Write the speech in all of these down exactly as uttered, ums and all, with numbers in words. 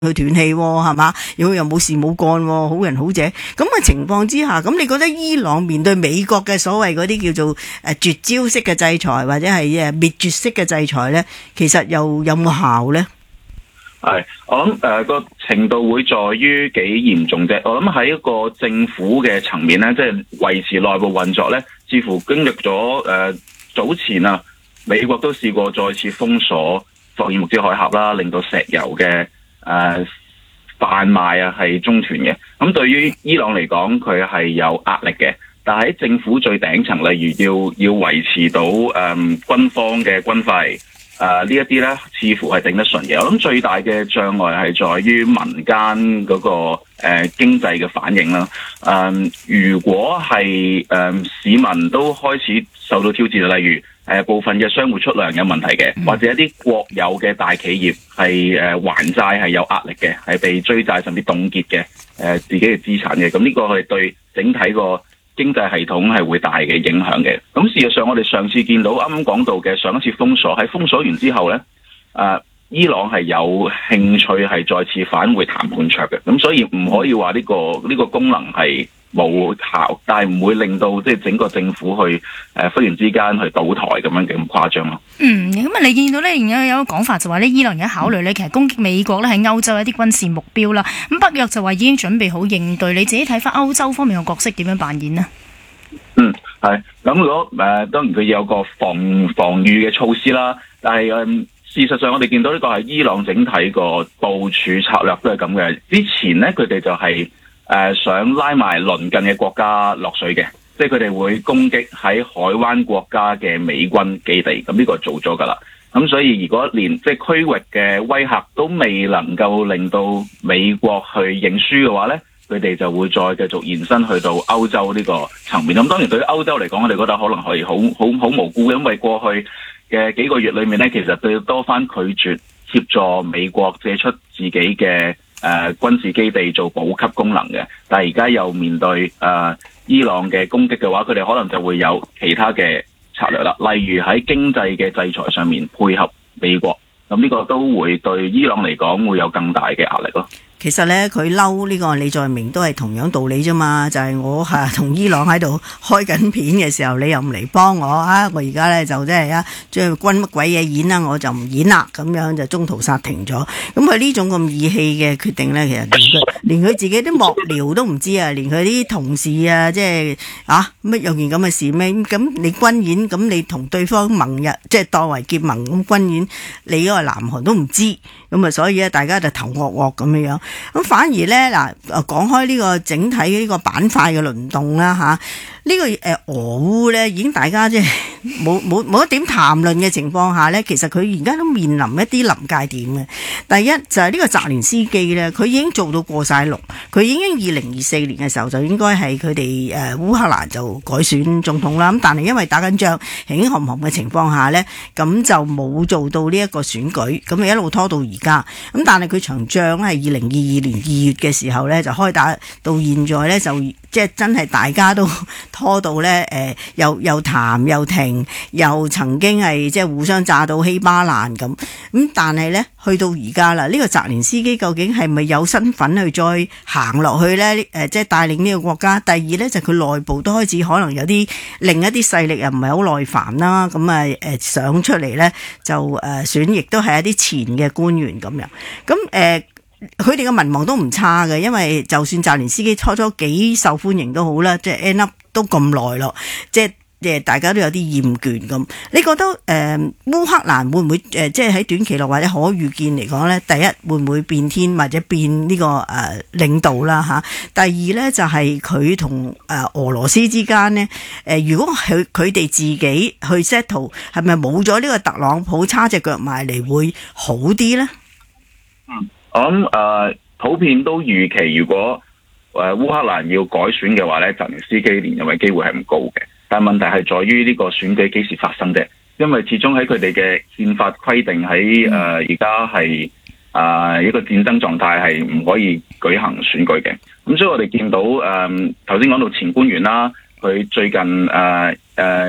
佢斷氣係嘛，又又冇事冇幹，好人好姐咁嘅情況之下，咁你覺得伊朗面對美國嘅所謂嗰啲叫做誒絕招式嘅制裁或者係誒滅絕式嘅制裁咧，其實又有冇效咧？ 係，我諗誒個程度會在於幾嚴重啫。我諗喺一個政府嘅層面咧，即係維持內部運作咧，似乎經歷咗誒早前啊，美國都試過再次封鎖霍爾木茲海峽啦，令到石油嘅誒、呃、販賣啊係中斷嘅。咁對於伊朗嚟講，佢係有壓力嘅。但係喺政府最頂層，例如要要維持到誒、呃、軍方嘅軍費。誒、呃、呢一啲咧，似乎係頂得順嘅。我諗最大嘅障礙係在於民間嗰、那個誒、呃、經濟嘅反應啦。誒、呃，如果係誒、呃、市民都開始受到挑戰，例如誒、呃、部分嘅商戶出糧有問題嘅，或者一啲國有嘅大企業係誒、呃、還債係有壓力嘅，係被追債甚至凍結嘅誒、呃、自己嘅資產嘅。咁呢個係對整體個經濟系統係會大嘅影響嘅。咁事實上，我哋上次見到啱啱講到嘅上一次封鎖，喺封鎖完之後呢，誒、呃，伊朗係有興趣係再次返回談判桌嘅。咁所以唔可以話呢、這個呢、這個功能係冇效，但係唔會令到即係整個政府去誒、呃、忽然之間去倒台咁樣咁誇張咯。 嗯，咁啊，你見到咧，而家有個講法就話咧，伊朗而家考慮咧，其實攻擊美國咧喺歐洲一啲軍事目標啦。咁北約就話已經準備好應對，你自己睇翻歐洲方面嘅角色點樣扮演呢？ 嗯，係咁。如果誒、呃，當然佢有個防防禦嘅措施啦，但係誒、呃，事實上我哋見到呢個係伊朗整體個部署策略都係咁嘅。之前咧，佢哋就係、是、誒、呃、想拉埋鄰近嘅國家落水嘅，即係佢哋會攻擊喺海灣國家嘅美軍基地。咁呢個做咗噶啦。咁所以如果連即係區域嘅威嚇都未能夠令到美國去認輸嘅話咧，佢哋就會再繼續延伸去到歐洲呢個層面。咁當然對於歐洲嚟講，我哋覺得可能係好好好無辜嘅，因為過去嘅幾個月裏面咧，其實都要多番拒絕協助美國借出自己嘅誒、呃、軍事基地做補給功能嘅。但係而家又面對誒、呃、伊朗嘅攻擊嘅話，佢哋可能就會有其他嘅策略啦，例如喺經濟嘅制裁上面配合美國。咁呢個都會對伊朗嚟講會有更大嘅壓力咯。 其實咧，佢嬲呢個李在明都係同樣道理啫嘛，就係、是、我係同、啊、伊朗喺度開緊片嘅時候，你又唔嚟幫我啊！我而家咧就即係啊，即係軍乜鬼嘢演啦，我就唔演啦，咁樣就中途剎停咗。咁佢呢種咁義氣嘅決定咧，其實連佢連佢自己啲幕僚都唔知啊，連佢啲同事啊，即係啊乜有件咁嘅事咩？咁你軍演咁你同對方盟日即係當為結盟咁軍演，你嗰個南韓都唔知，咁啊所以咧大家就頭惡惡咁樣樣。咁反而咧嗱，講開呢個整體呢個板塊嘅輪動啦吓，呢個誒俄烏咧已經大家即係冇冇冇一點談論嘅情況下咧，其實佢而家都面臨一啲臨界點嘅。第一就係呢個澤連斯基咧，佢已經做到過晒龍，佢已經二零二四年嘅時候就應該係佢哋誒烏克蘭就改選總統啦。咁但係因為打緊仗，輕輕冚冚嘅情況下咧，咁就冇做到呢一個選舉，咁啊一路拖到而家。咁但係佢場仗係二零二二年二月嘅時候咧就開打，到現在咧就即係真係大家都拖到咧誒、呃，又又談又停，又曾經係即係互相炸到稀巴爛咁。咁但係咧去到而家啦，呢、這個澤連斯基究竟係咪有身份去再行落去咧？誒、呃，即係帶領呢個國家。第二咧就佢、是、內部都開始可能有啲另一啲勢力又唔係好耐煩啦。咁啊誒想出嚟咧就誒、呃、選，亦都係一啲前嘅官員咁樣。咁誒。佢哋嘅民望都唔差嘅，因為就算澤連斯基初初幾受歡迎都好啦，即係 end up 都咁耐咯，即係誒大家都有啲厭倦咁。你覺得誒、呃、烏克蘭會唔會誒、呃、即係喺短期內或者可預見嚟講咧？第一會唔會變天或者變呢、這個誒、呃、領導啦吓？第二咧就係佢同誒俄羅斯之間咧誒，如果佢佢哋自己去 settle， 係咪冇咗呢個特朗普叉隻腳埋嚟會好啲咧？ 嗯。我諗誒、呃，普遍都預期，如果誒烏、呃、克蘭要改選嘅話咧，澤連斯基連任嘅機會係唔高嘅。但係問題係在於呢個選舉幾時發生啫？因為始終喺佢哋嘅憲法規定喺誒而家係誒一個戰爭狀態，係唔可以舉行選舉嘅。咁所以我哋見到誒頭先講到前官員啦，佢最近誒誒、呃呃、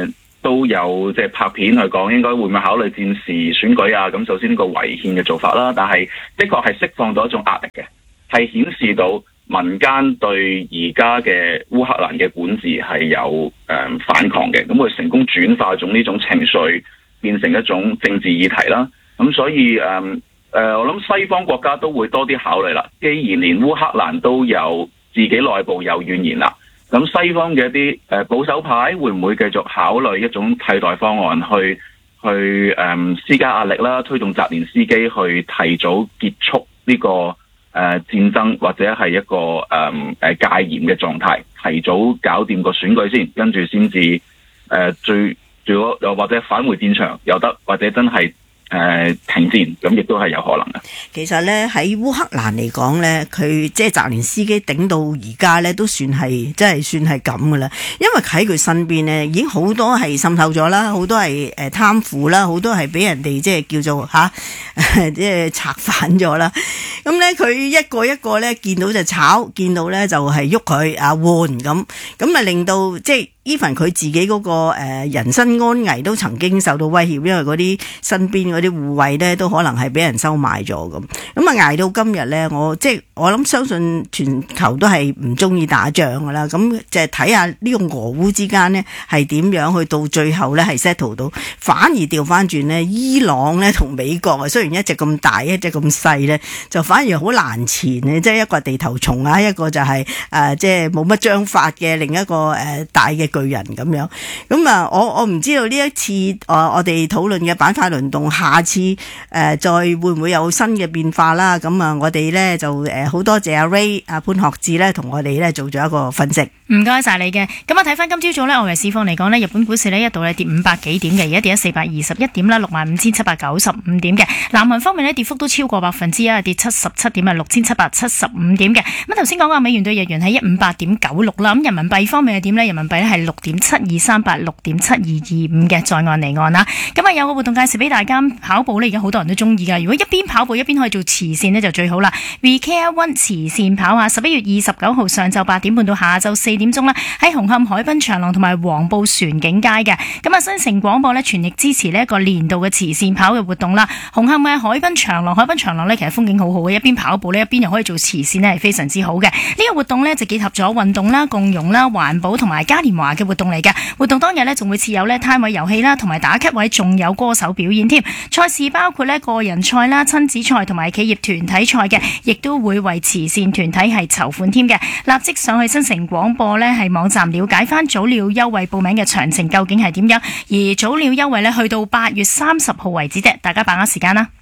都有即係拍片去講，應該會唔會考慮戰時選舉啊？咁首先呢個違憲嘅做法啦，但係的確係釋放到一種壓力嘅，係顯示到民間對而家嘅烏克蘭嘅管治係有誒、嗯、反抗嘅，咁佢成功轉化種呢種情緒變成一種政治議題啦。咁所以誒誒、嗯呃，我諗西方國家都會多啲考慮啦。既然連烏克蘭都有自己內部有怨言啦，咁西方嘅一啲誒保守派會唔會繼續考慮一種替代方案去去誒、嗯、施加壓力啦，推動澤連斯基去提早結束呢、這個誒、呃、戰爭，或者係一個誒誒、嗯、戒嚴嘅狀態，提早搞掂個選舉先，跟住先至誒最最好又或者返回戰場又得，或者真係誒、呃、停戰，咁亦都係有可能嘅。 其實咧喺烏克蘭嚟講咧，佢即係澤連斯基頂到而家咧，都算係即係算係咁噶啦。因為喺佢身邊咧，已經好多係滲透咗啦，好多係誒貪腐啦，好多係俾人哋即係叫做吓，即係策反咗啦。咁咧佢一個一個咧見到就炒，見到咧就係喐佢啊換咁，咁啊令到即係。even 佢自己嗰、那個誒、呃、人身安危都曾經受到威脅，因為嗰啲身邊嗰啲護衛咧都可能係俾人收買咗咁。咁啊捱到今日咧，我即係我諗相信全球都係唔中意打仗噶啦。咁就係睇下呢個俄烏之間呢係點樣去到最後咧係 settle 到，反而調翻轉呢，伊朗咧同美國啊，雖然一隻咁大一隻咁細咧，就反而好難纏嘅，即係一個地頭蟲啊，一個就係、是、誒、呃、即係冇乜章法嘅另一個誒、呃、大嘅巨人咁樣，咁啊，我我唔知道呢一次誒、呃、我哋討論嘅板塊輪動，下次誒、呃、再會唔會有新嘅變化啦？咁啊，我哋咧就誒好、呃、多謝阿 Ray 阿潘學智咧，同我哋咧做咗一個分析。 唔該晒你嘅。咁啊，睇翻今朝早咧，外圍市況嚟講咧，日本股市呢一度咧跌五百幾點嘅，而家跌咗四百二十一點啦，六萬五千七百九十五點嘅。南韓方面呢，跌幅都超過百分之一，跌七十七點啊，六千七百七十五點嘅。咁頭先講過美元對日元係一五八點九六啦。咁人民幣方面係點呢？人民幣咧係六點七二三八，六點七二二五嘅，在岸離岸啦。咁啊有個活動介紹俾大家，跑步呢，而家好多人都中意噶。如果一邊跑步一邊可以做慈善呢，就最好啦。We Care One 慈善跑下，十一月二十九號上晝八點半到下晝四點鐘啦，喺紅磡海濱長廊同埋黃埔船景街嘅。咁啊新城廣播呢，全力支持呢一個年度嘅慈善跑嘅活動啦。紅磡嘅海濱長廊，海濱長廊呢，其實風景好好嘅，一邊跑步呢，一邊又可以做慈善呢，係非常之好嘅。呢、這個活動呢，就結合咗運動啦、共融啦、環保同埋嘉年華嘅活動嚟嘅。活動當日呢，仲會設有呢攤位遊戲啦，同埋打卡位，仲有歌手表演添。賽事包括呢個人賽啦、親子賽同埋企業團體賽嘅，亦都會為慈善團體係籌款添嘅。立即上去新城廣播呢係網站了解翻早鳥優惠報名嘅詳情究竟係點樣，而早鳥優惠呢，去到八月三十號為止啫，大家把握時間啦。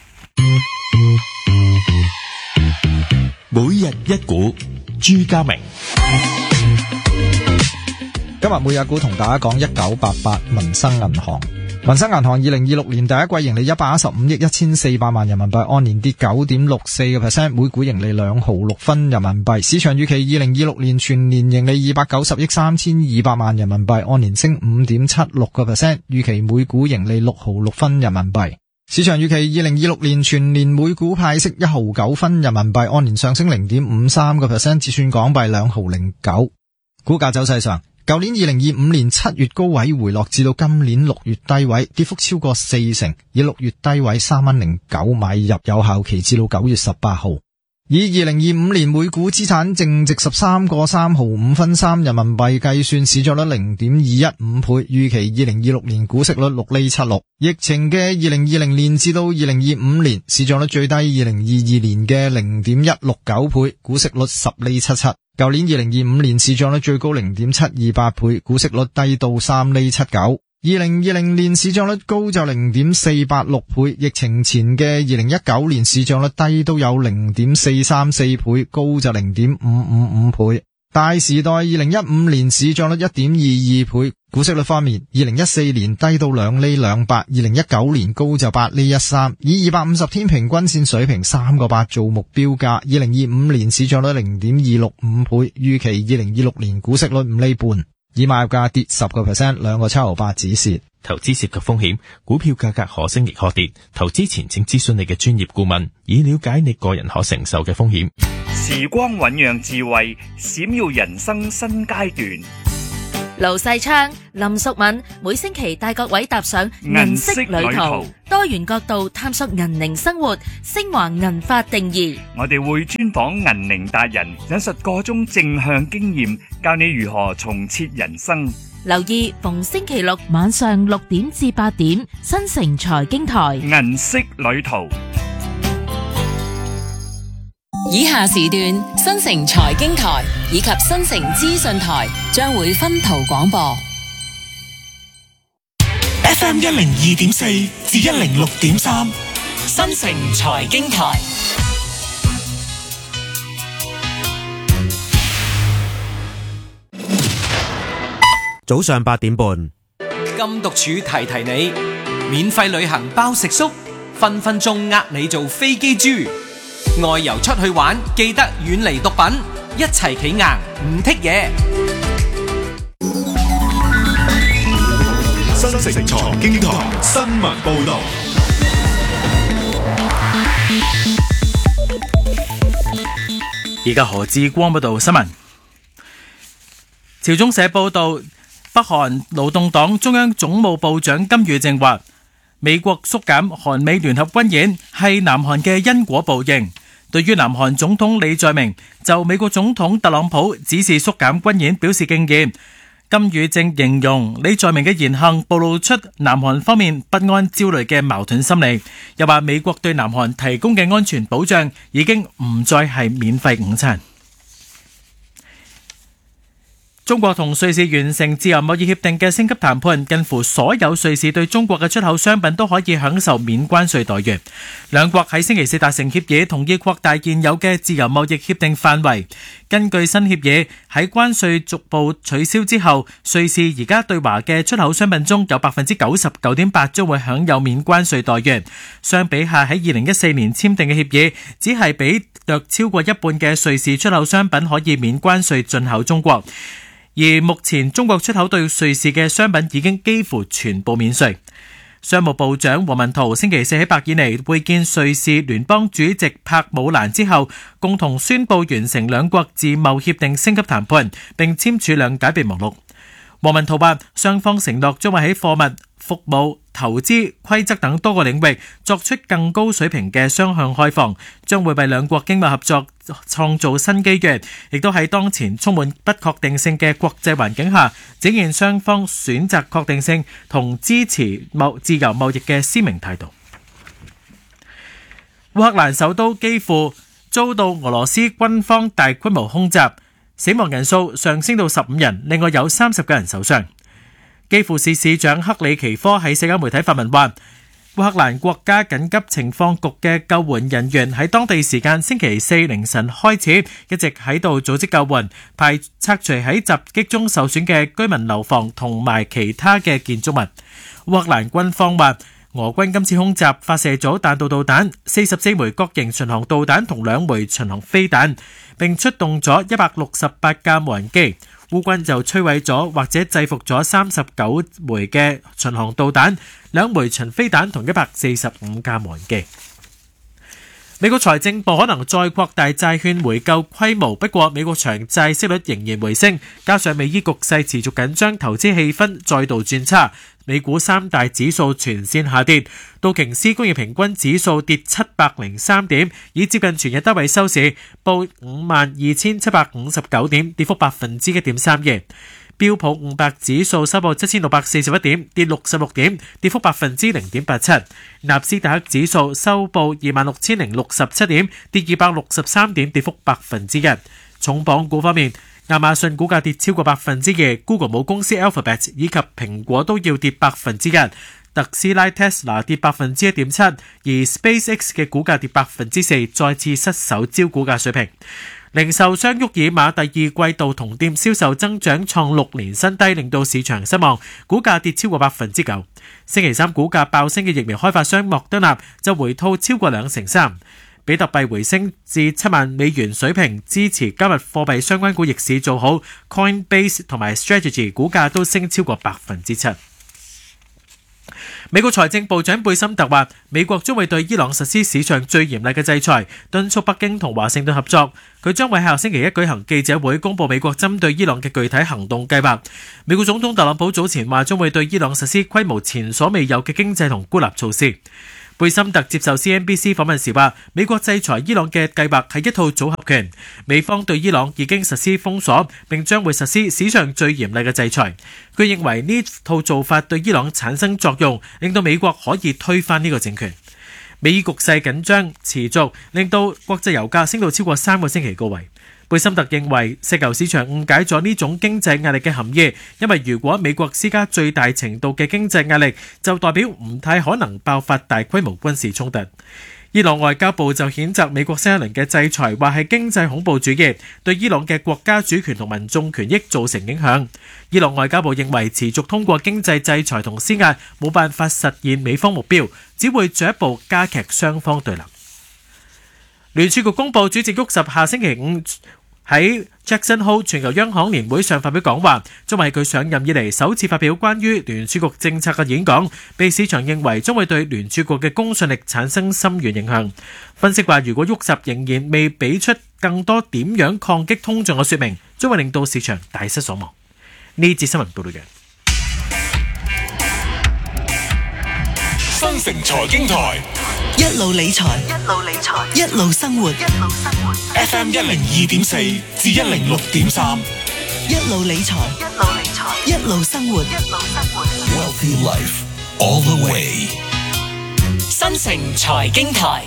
每日一股，朱家明。 今日每日股同大家講一九八八民生銀行。民生銀行二零二六年第一季盈利一百一十五億一千四百萬人民幣，按年跌九點六四個 percent， 每股盈利兩毫六分人民幣。市場預期二零二六年全年盈利二百九十億三千二百萬人民幣，按年升五點七六個 percent， 預期每股盈利六毫六分人民幣。市場預期二零二六年全年每股派息一毫九分人民幣，按年上升零點五三個 percent， 折算港幣兩毫零九。股價走勢上，舊年二零二五年七月高位回落至到今年六月低位，跌幅超過四成，以六月低位三蚊零九買入，有效期至到九月十八號。以二零二五年每股資產淨值十三個三毫五分三人民幣計算，市賬率零點二一五倍，預期二零二六年股息率六厘七六。疫情嘅二零二零年至到二零二五年，市賬率最低二零二二年嘅零點一六九倍，股息率十厘七七。舊年二零二五年市賬率最高零點七二八倍，股息率低到三厘七九。二零二零年市賬率高就零點四八六倍，疫情前嘅二零一九年市賬率低都有零點四三四倍，高就零點五五五倍。大時代二零一五年市賬率一點二二倍，股息率方面，二零一四年低到兩厘兩八，二零一九年高就八厘一三，以二百五十天平均線水平三個八做目標價。二零二五年市賬率零點二六五倍，預期二零二六年股息率五厘半。以買入價跌十個 percent， 兩個七毫八止蝕。 投資涉及風險，股票價格可升亦可跌。投資前請諮詢你嘅專業顧問，以了解你個人可承受嘅風險。 時光醞釀智慧，閃耀人生新階段。 盧世昌、林淑敏每星期帶各位踏上銀色旅途，多元角度探索銀齡生活，升華銀髮定義。 我哋會專訪銀齡達人，引述各種正向經驗，教你如何重設人生。 留意逢星期六晚上六點至八點，新城財經台銀色旅途。 以下時段新城財經台以及新城資訊台將會分途廣播。 F M 一零二點四至一零六點三，新城財經台。 早上八點半， 禁毒處提提你，免費旅行包食宿，分分鐘呃你做飛機豬。外遊出去玩，記得遠離毒品，一齊企硬唔剔嘢。 新城財經台新聞報道。 而家何志光報道新聞。朝中社報道，北韓勞動黨中央總務部長金與正話，美國縮減韓美聯合軍演係南韓嘅因果報應。對於南韓總統李在明就美國總統特朗普指示縮減軍演表示敬意，金與正形容李在明嘅言行暴露出南韓方面不安焦慮嘅矛盾心理，又話美國對南韓提供嘅安全保障已經唔再係免費午餐。中國同瑞士完成自由貿易協定嘅升級談判，近乎所有瑞士對中國嘅出口商品都可以享受免關稅待遇。兩國喺星期四達成協議，同意擴大現有嘅自由貿易協定範圍。根據新協議，喺關稅逐步取消之後，瑞士而家對華嘅出口商品中有百分之九十九點八將會享有免關稅待遇。相比下，喺二零一四年簽訂嘅協議，只係俾約超過一半嘅瑞士出口商品可以免關稅進口中國。而目前中國出口對瑞士嘅商品已經幾乎全部免稅。商務部長王文濤星期四喺伯爾尼會見瑞士聯邦主席柏姆蘭之後，共同宣布完成兩國自貿協定升級談判，並簽署兩解備忘錄。王文濤話，雙方承諾將會喺貨物、服務、投資、規則等多個領域作出更高水平嘅雙向開放，將會為兩國經貿合作創造新機遇，亦都喺當前充滿不確定性嘅國際環境下，展現雙方選擇確定性同支持貿自由貿易嘅鮮明態度。烏克蘭首都基輔遭到俄羅斯軍方大規模空襲，死亡人數上升到十五人，另外有三十個人受傷。基輔市市長克里奇科喺社交媒體發文話，烏克蘭國家緊急情況局嘅救援人員喺當地時間星期四凌晨開始，一直喺度組織救援，排拆除喺襲擊中受損嘅居民樓房同埋其他嘅建築物。烏克蘭軍方話，俄軍今次空襲發射咗彈道導彈、四十四枚各型巡航導彈同兩枚巡航飛彈，並出動咗一百六十八架無人機。烏軍就摧毀咗或者制服咗三十九枚嘅巡航導彈、兩枚巡飛彈同一百四十五架無人機。美國財政部可能再擴大債券回購規模，不過美國長債息率仍然回升，加上美伊局勢持續緊張，投資氣氛再度轉差。美股三大指數全線下跌，道瓊斯工業平均指數跌七百零三點，以接近全日低位收市，報五萬二千七百五十九點，跌幅百分之一點三二。標普五百指數收報七千六百四十一點，跌六十六點，跌幅百分之零點八七。納斯達克指數收報二萬六千零六十七點，跌二百六十三點，跌幅百分之一。重磅股方面，亞馬遜股價跌超過百分之二 ，Google 母公司 Alphabet 以及蘋果都要跌百分之一，特斯拉 Tesla 跌百分之一點七，而 SpaceX 嘅股價跌百分之四，再次失守招股價水平。零售商沃爾瑪第二季度同店銷售增長創六年新低，令到市場失望，股價跌超過百分之九。星期三股價爆升嘅疫苗開發商莫德納就回吐超過兩成三。比特幣回升至七萬美元水平，支持加密貨幣相關股逆市做好 ，Coinbase 同埋 Strategy 股價都升超過百分之七。 美國財政部長貝森特話，美國將會對伊朗實施史上最嚴厲嘅制裁，敦促北京同華盛頓合作。佢將會喺下星期一舉行記者會，公佈美國針對伊朗嘅具體行動計劃。美國總統特朗普早前話將會對伊朗實施規模前所未有嘅經濟同孤立措施。貝森特接受 C N B C 訪問時話，美國制裁伊朗嘅計劃係一套組合拳，美方對伊朗已經實施封鎖，並將會實施史上最嚴厲嘅制裁。佢認為呢套做法對伊朗產生作用，令到美國可以推翻呢個政權。美伊局勢緊張持續，令到國際油價升到超過三個星期高位。貝森特認為石油市場誤解咗呢種經濟壓力嘅含義，因為如果美國施加最大程度嘅經濟壓力，就代表唔太可能爆發大規模軍事衝突。伊朗外交部就譴責美國新一輪嘅制裁，話係經濟恐怖主義，對伊朗嘅國家主權同民眾權益造成影響。伊朗外交部認為持續通過經濟制裁同施壓冇辦法實現美方目標，只會進一步加劇雙方對立。聯儲局公佈主席沃什下星期五喺 Jackson Hole 全球央行年會上發表講話，將為佢上任以嚟首次發表關於聯儲局政策嘅演講，被市場認為將會對聯儲局嘅公信力產生深遠影響。分析話，如果沃什仍然未俾出更多點樣抗擊通脹嘅說明，將會令到市場大失所望。呢節新聞報道嘅新城財經台。 一路理財，一路理財，一路生活，一路生活。 F M 一零二點四至一零六點三， 一路理財，一路理財，一路生活，一路生活。 Wealthy life all the way。 新城財經台，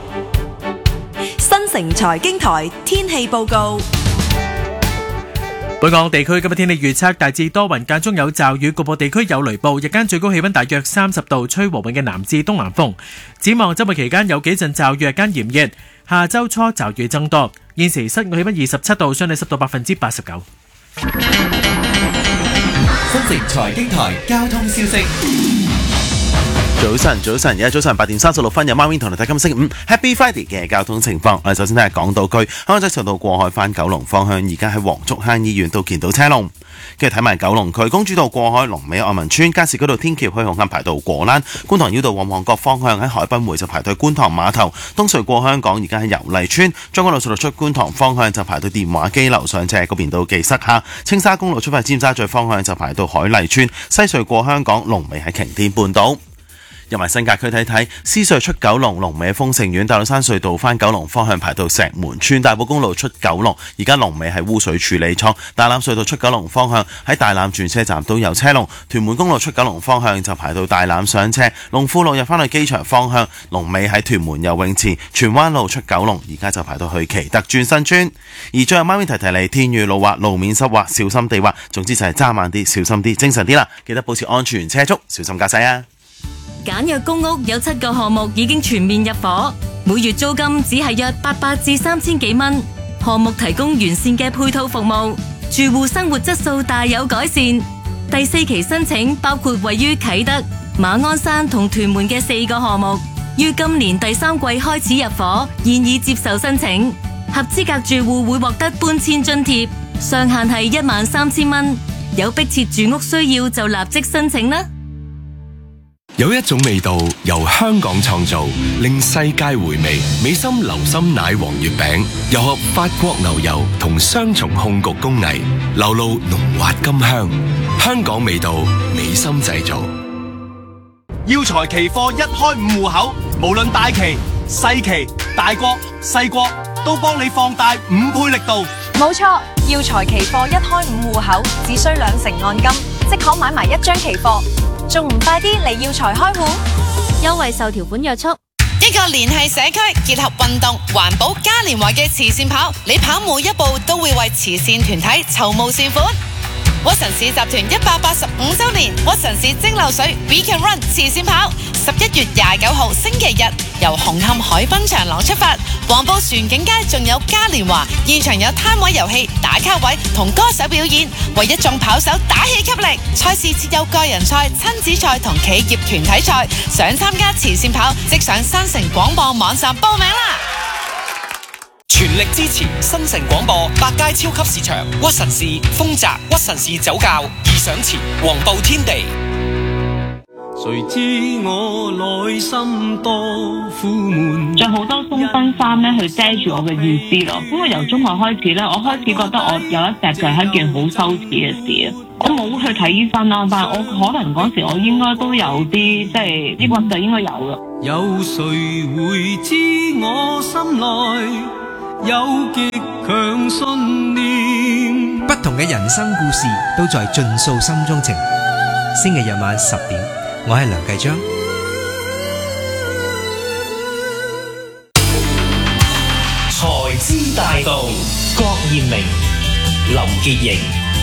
新城財經台天氣報告。 本港地區今日天氣預測大致多雲，間中有驟雨，局部地區有雷暴。日間最高氣溫大約三十度，吹和緩嘅南至東南風。展望周末期間有幾陣驟雨，日間炎熱。下周初驟雨增多。現時室外氣溫二十七度，相對濕度百分之八十九。 新城財經台交通消息。 早晨，早晨，而家早晨八點三十六分，有貓 wing 同你睇今星期五 Happy Friday 嘅交通情況。我哋首先睇下港島區香港仔隧道過海返九龍方向，而家喺黃竹坑醫院到見到車龍。跟住睇埋九龍區公主道過海龍尾愛民村，加士居道天橋去紅磡排到果欄，觀塘繞道往旺角方向喺海濱會就排到觀塘碼頭。東隧過香港而家喺油麗村，將軍澳隧道出觀塘方向就排到電話機樓上斜嗰邊到記塞下。青沙公路出發尖沙咀方向就排到海麗村，西隧過香港龍尾喺擎天半島。入埋新界區睇睇，獅隧出九龍龍尾豐盛苑，大老山隧道返九龍方向排到石門村，大埔公路出九龍而家龍尾係污水處理廠，大欖隧道出九龍方向喺大欖轉車站都有車龍，屯門公路出九龍方向就排到大欖上車，龍富路入返去機場方向龍尾喺屯門游泳池，荃灣路出九龍而家就排到去奇德轉新村。而最後媽咪提提你，天雨路滑，路面濕滑，小心地滑，總之就係揸慢啲，小心啲，精神啲啦，記得保持安全車速，小心駕駛啊！ 簡約公屋有七個項目已經全面入伙，每月租金只係約八百至三千幾蚊。項目提供完善嘅配套服務，住戶生活質素大有改善。第四期申請包括位於啟德、馬鞍山同屯門嘅四個項目，於今年第三季開始入伙，現已接受申請。合資格住戶會獲得搬遷津貼，上限係一萬三千蚊。有迫切住屋需要就立即申請啦。 有一種味道由香港創造，令世界回味。美心流心奶黃月餅，又合法國牛油同雙重控焗工藝，流露濃滑甘香。香港味道，美心製造。 耀才期貨一開五戶口，無論大期、細期、大國、細國，都幫你放大五倍力度。 冇錯，耀才期貨一開五戶口，只需兩成按金，即可買埋一張期貨。仲唔快啲嚟耀才開戶？優惠受條款約束。 一個聯繫社區、結合運動、環保嘉年華嘅慈善跑，你跑每一步都會為慈善團體籌募善款。屈臣氏集團一百八十五周年，屈臣氏蒸餾水 We Can Run 慈善跑，十一月廿九號星期日由紅磡海濱長廊出發，黃埔船景街仲有嘉年華，現場有攤位遊戲、打卡位同歌手表演，為一眾跑手打氣給力。賽事設有個人賽、親子賽同企業團體賽，想參加慈善跑，即上新城廣播網站報名啦！ 全力支持新城廣播百佳超級市場、屈臣氏、豐澤、屈臣氏酒窖、義想池、黃埔天地。 誰知我內心多苦悶， 着好多鬆身衫咧去遮住我嘅意思咯。因為由中學開始咧，我開始覺得我有一隻就係一件好羞恥嘅事啊。我冇去睇醫生啦，但係我可能嗰時我應該都有啲即係抑鬱就應該有啦。 有誰會知我心內有極強信念？ 不同嘅人生故事都在盡訴心中情。星期日晚十點，我係梁繼章。 財資大道，郭彥明、林潔瑩。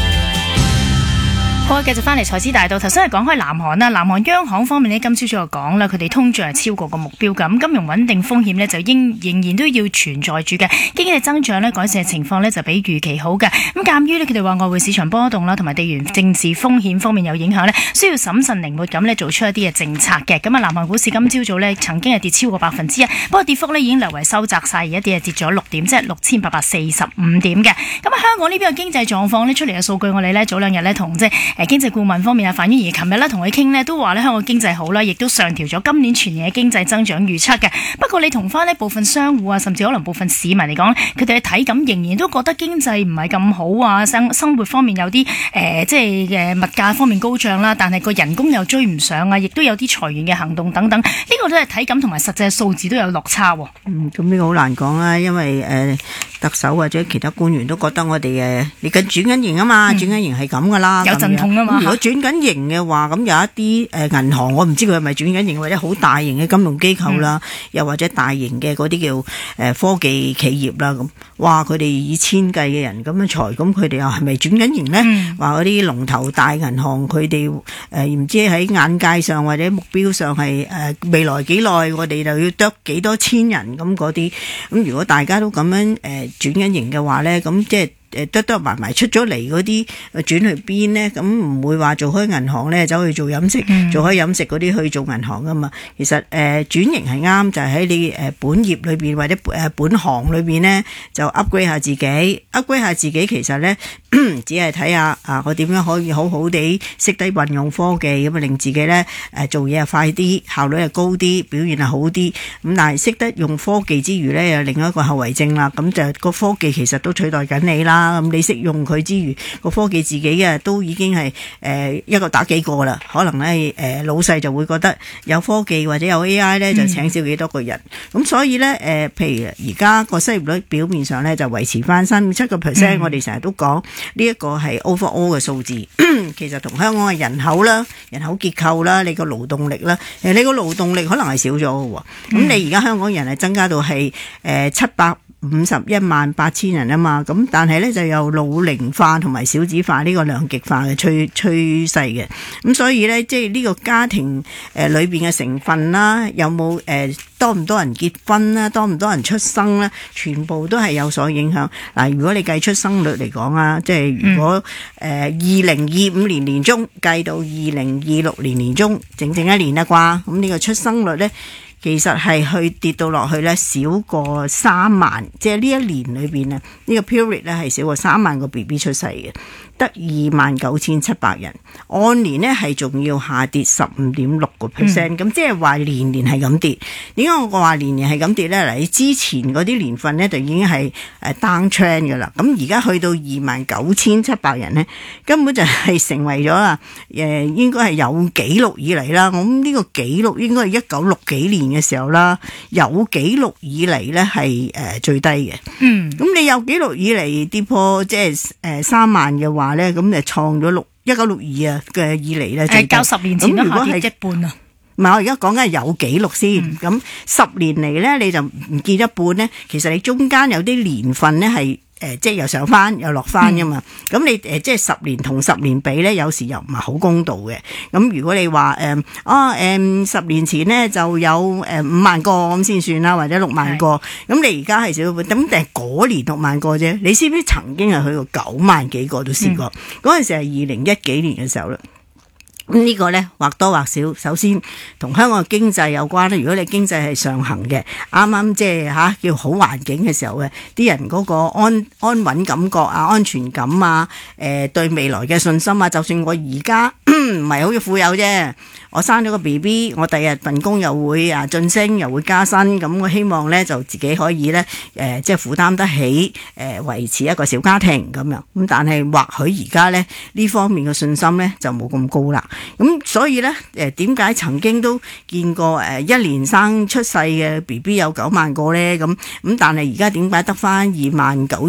好，繼續翻嚟財資大道。頭先係講開南韓啦，南韓央行方面呢，今朝早就講啦，佢哋通脹係超過個目標㗎。咁金融穩定風險呢，就應仍然都要存在住嘅。經濟增長呢，改善嘅情況呢，就比預期好嘅。咁鑑於呢，佢哋話外匯市場波動啦，同埋地緣政治風險方面有影響呢，需要審慎靈活咁呢做出一啲嘅政策嘅。咁啊，南韓股市今朝早呢，曾經係跌超過百分之一，不過跌幅呢已經略為收窄晒，而一跌係跌咗六點，即係六千八百四十五點嘅。咁啊，香港呢邊嘅經濟狀況呢，出嚟嘅數據，我哋呢早兩日呢，同即係誒經濟顧問方面啊，范婉儀琴日咧同佢傾呢，都話咧香港經濟好啦，亦都上調咗今年全年嘅經濟增長預測嘅。不過你同翻呢部分商戶啊，甚至可能部分市民嚟講，佢哋嘅體感仍然都覺得經濟唔係咁好啊，生生活方面有啲誒、呃，即係誒物價方面高漲啦，但係個人工又追唔上啊，亦都有啲裁員嘅行動等等，呢、這個都係體感同埋實際數字都有落差。 嗯，咁呢個好難講啦，因為誒、呃、特首或者其他官員都覺得我哋誒你緊轉緊型啊嘛，轉緊型係咁噶啦， 有陣痛啊嘛。 如果轉緊型嘅話，咁有一啲誒銀行，我唔知佢係咪轉緊型，或者好大型嘅金融機構啦，嗯、又或者大型嘅嗰啲叫誒、呃、科技企業啦，咁哇佢哋以千計嘅人咁樣裁，咁佢哋又係咪轉緊型呢？話嗰啲龍頭大銀行佢哋誒唔知喺眼界上或者目標上係誒、呃、未來幾耐，我哋就要得幾多千人咁嗰啲，咁如果大家都咁樣誒、呃、轉緊型嘅話咧，咁即係。誒得得埋埋出咗嚟嗰啲轉去邊呢？咁唔會話做開銀行咧，走去做飲食，嗯、做開飲食嗰啲去做銀行噶嘛。其實誒、呃、轉型係啱，就係、是、喺你誒本業裏邊或者誒本行裏邊呢，就 upgrade 下自己 ，upgrade 下自己其實咧只係睇下啊，我點樣可以好好地識得運用科技，咁啊令自己咧誒做嘢啊快啲，效率係高啲，表現係好啲。咁但係識得用科技之餘咧，有另一個後遺症啦。咁就個科技其實都取代緊你啦。咁你識用佢之餘，個科技自己嘅都已經係誒、呃、一個打幾個啦。可能咧誒、呃、老細就會覺得有科技或者有 A I 咧，就請少幾多個人。咁、嗯、所以咧誒、呃，譬如而家個失業率表面上咧就維持翻三點七個 percent。我哋成日都講呢一個係 overall 嘅數字，其實同香港嘅人口啦、人口結構啦、你個勞動力啦，誒你個勞動力可能係少咗嘅喎。咁、嗯、你而家香港人係增加到係誒七百五十一萬八千人啊嘛，咁但係咧就有老齡化同埋少子化呢個兩極化嘅趨趨勢嘅，咁所以咧即係呢個家庭誒裏邊嘅成分啦，有冇誒、呃、多唔多人結婚啦，多唔多人出生啦，全部都係有所影響。嗱，如果你計出生率嚟講啊，即係如果誒二零二五年年中計到二零二六年年中，整整一年啦啩，咁呢個出生率咧。其實係去跌到落去咧，少過三萬，即係呢一年裏邊啊，呢個 period 咧係少過三萬個 B B 出世嘅，得二萬九千七百人，按年呢係仲要下跌十五點六個 percent，咁即係話年年係咁跌。點解我話年年係咁跌咧？嗱，你之前嗰啲年份咧就已經係誒 down trend 噶啦，咁而家去到二萬九千七百人咧，根本就係成為咗啊誒，應該係有紀錄以嚟啦。我諗呢個紀錄應該係一九六幾年嘅時候啦，有紀錄以嚟咧係誒最低嘅。嗯，咁你有紀錄以嚟跌破即係誒三萬嘅話咧，咁就創咗六一九六二啊嘅以嚟咧， 誒較十年前都下跌一半啊。 唔係，我而家講緊係有紀錄先。咁、嗯、十年嚟咧，你就唔見一半咧。其實你中間有啲年份咧係。誒、呃，即係又上翻又落翻噶嘛，咁、嗯、你誒、呃、即係十年同十年比咧，有時又唔係好公道嘅。咁如果你話誒啊誒十年前咧就有誒五、呃、萬個咁先算啦，或者六萬個，咁你而家係少咗，咁定係嗰年六萬個啫？你知唔知曾經係去過九萬幾個都試過？嗰、嗯、陣時係二零一幾年嘅時候啦。 咁呢個呢，或多或少，首先同香港嘅經濟有關咧。如果你經濟係上行嘅，啱啱即係嚇叫好環境嘅時候嘅，啲人嗰個安安穩感覺啊、安全感啊、誒、呃、對未來嘅信心啊，就算我而家唔係好嘅富有啫，我生咗個 B B， 我第日份工又會啊晉升，又會加薪，咁我希望呢，就自己可以呢，誒、呃、即係負擔得起誒、呃、維持一個小家庭咁樣。咁但係或許而家呢，呢方面嘅信心呢，就冇咁高啦。咁所以咧，誒點解曾經都見過誒一年生出世嘅 B B 有九萬個咧？咁咁，但係而家點解得返二萬九